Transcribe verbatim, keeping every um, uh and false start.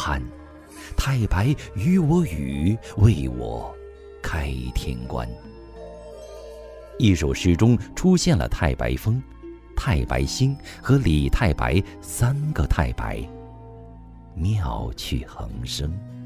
喊，太白与我语，为我开天关。一首诗中出现了太白峰、太白星和李太白三个太白，妙趣横生。